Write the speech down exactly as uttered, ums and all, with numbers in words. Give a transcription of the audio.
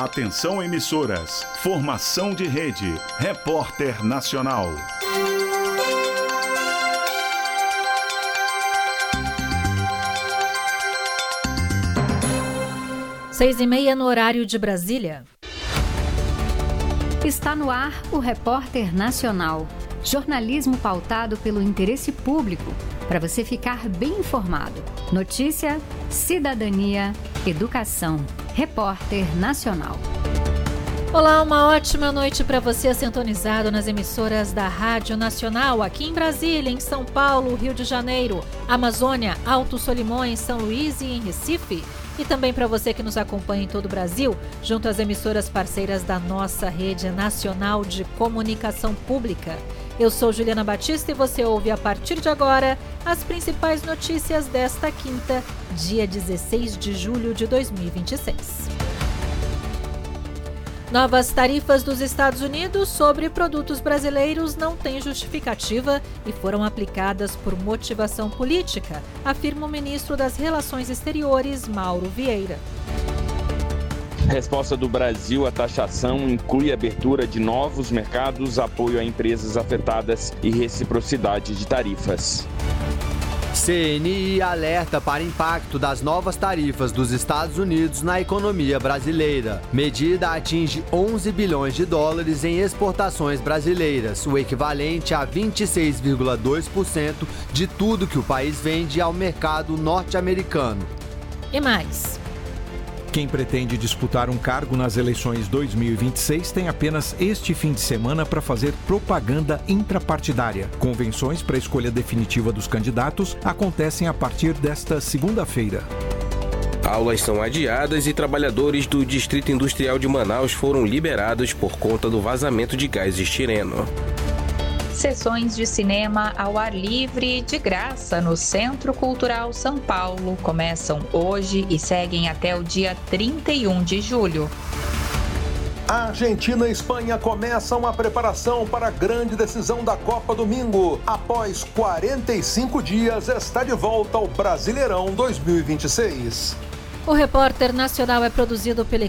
Atenção emissoras, formação de rede, Repórter Nacional. Seis e meia no horário de Brasília. Está no ar o Repórter Nacional. Jornalismo pautado pelo interesse público, para você ficar bem informado. Notícia, cidadania, educação. Repórter Nacional. Olá, uma ótima noite para você sintonizado nas emissoras da Rádio Nacional, aqui em Brasília, em São Paulo, Rio de Janeiro, Amazônia, Alto Solimões, São Luís e em Recife. E também para você que nos acompanha em todo o Brasil, junto às emissoras parceiras da nossa rede nacional de comunicação pública. Eu sou Juliana Batista e você ouve a partir de agora as principais notícias desta quinta, dia dezesseis de julho de dois mil e vinte e seis. Novas tarifas dos Estados Unidos sobre produtos brasileiros não têm justificativa e foram aplicadas por motivação política, afirma o ministro das Relações Exteriores, Mauro Vieira. A resposta do Brasil à taxação inclui abertura de novos mercados, apoio a empresas afetadas e reciprocidade de tarifas. C N I alerta para impacto das novas tarifas dos Estados Unidos na economia brasileira. Medida atinge onze bilhões de dólares em exportações brasileiras, o equivalente a vinte e seis vírgula dois por cento de tudo que o país vende ao mercado norte-americano. E mais. Quem pretende disputar um cargo nas eleições dois mil e vinte e seis tem apenas este fim de semana para fazer propaganda intrapartidária. Convenções para a escolha definitiva dos candidatos acontecem a partir desta segunda-feira. Aulas são adiadas e trabalhadores do Distrito Industrial de Manaus foram liberados por conta do vazamento de gás estireno. Sessões de cinema ao ar livre de graça no Centro Cultural São Paulo começam hoje e seguem até o dia trinta e um de julho. A Argentina e Espanha começam a preparação para a grande decisão da Copa domingo. Após quarenta e cinco dias, está de volta ao Brasileirão dois mil e vinte e seis. O Repórter Nacional é produzido pela